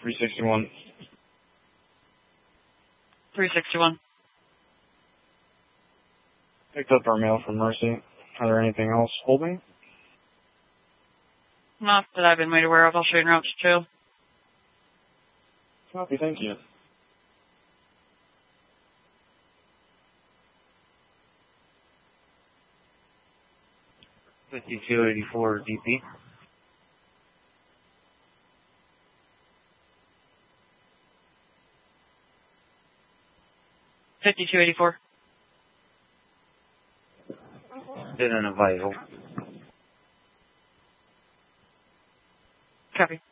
361. 361. Picked up our mail from Mercy. Are there anything else holding? Not that I've been made aware of. I'll show you route to jail. Copy, thank you. $52.84 DP. $52.84. Did an advisal. Copy.